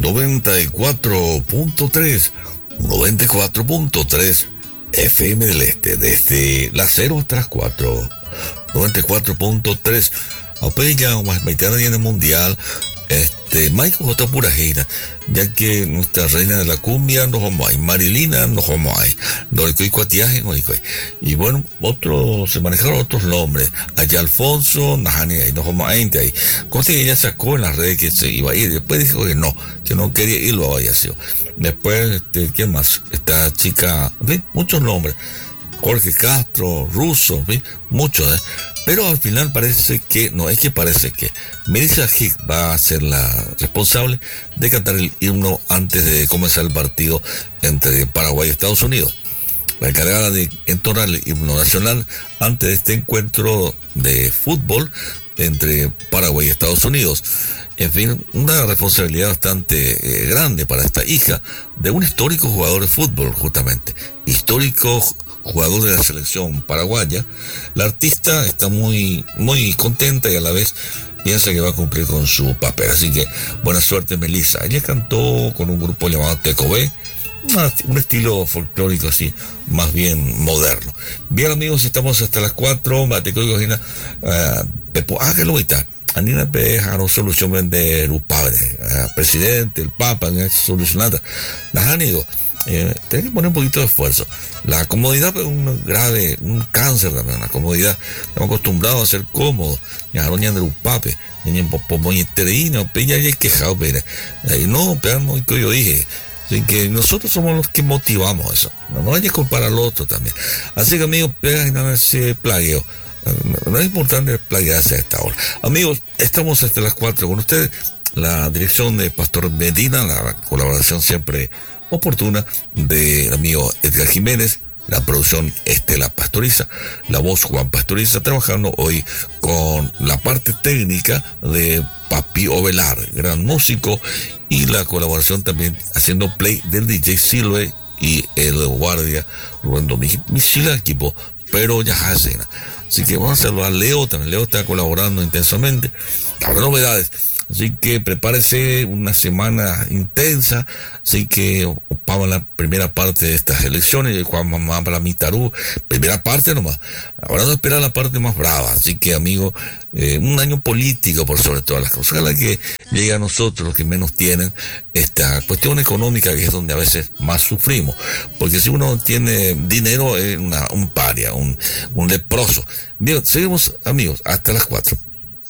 94.3 FM del Este, desde las 0 hasta las 4. 94.3. Apeya, más maitana en el mundial. Michael J. Purajina, ya que nuestra reina de la cumbia no como hay, Marilina no como hay, no hay cuatiaje, no hay. Y bueno, se manejaron otros nombres, allá Alfonso, Najani, ahí no como hay, ahí. Cosa que ella sacó en las redes que se iba a ir, después dijo que no quería ir, lo había sido. Después, ¿quién más? Esta chica, en fin, muchos nombres, Jorge Castro, Russo, en fin, muchos, Pero al final parece que Melissa Hicks va a ser la responsable de cantar el himno antes de comenzar el partido entre Paraguay y Estados Unidos. La encargada de entonar el himno nacional antes de este encuentro de fútbol entre Paraguay y Estados Unidos. En fin, una responsabilidad bastante grande para esta hija de un histórico jugador de fútbol, justamente. Histórico jugador de la selección paraguaya. La artista está muy, muy contenta y a la vez piensa que va a cumplir con su papel. Así que buena suerte, Melissa. Ella cantó con un grupo llamado Tecobé, un estilo folclórico así, más bien moderno. Bien, amigos, estamos hasta las 4. Mateco y Gojina, Pepo, que lo está. Anina Peja, solución de los padres, presidente, el papa, no es solucionada. Las han ido. Tiene que poner un poquito de esfuerzo. La comodidad es un cáncer también. La comodidad, estamos acostumbrados a ser cómodos. Ya no de un pape, ni en popoñeterino, peña y quejado, pero no, pero no, que yo dije. Así que nosotros somos los que motivamos eso. No vaya a culpar al otro también. Así que, amigos, pegan en ese plagueo. No es importante plaguearse a esta hora. Amigos, estamos hasta las 4 con ustedes. La dirección de Pastor Medina, la colaboración siempre oportuna del amigo Edgar Jiménez, la producción Estela Pastoriza, la voz Juan Pastoriza, trabajando hoy con la parte técnica de Papi Ovelar, gran músico, y la colaboración también haciendo play del DJ Silve y el guardia Rubén Domínguez, mi equipo, pero ya hacen. Así que vamos a saludar a Leo también. Leo está colaborando intensamente. Habrá novedades. Así que prepárese una semana intensa. Así que vamos a la primera parte de estas elecciones. Y Juan Mamá para Mitarú. Primera parte nomás. Ahora no esperar la parte más brava. Así que, amigo, un año político por sobre todas las cosas. Ojalá que llegue a nosotros, los que menos tienen, esta cuestión económica, que es donde a veces más sufrimos. Porque si uno tiene dinero, es un paria, un leproso. Bien, seguimos, amigos, hasta las 4.